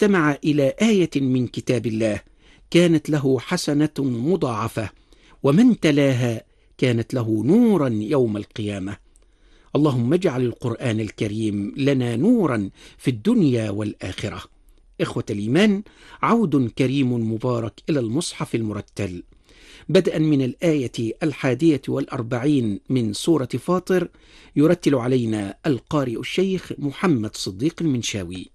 استمع إلى آية من كتاب الله كانت له حسنة مضاعفة، ومن تلاها كانت له نورا يوم القيامة. اللهم اجعل القرآن الكريم لنا نورا في الدنيا والآخرة. إخوة الإيمان، عود كريم مبارك إلى المصحف المرتل، بدءا من الآية 41 من سورة فاطر، يرتل علينا القارئ الشيخ محمد صديق المنشاوي.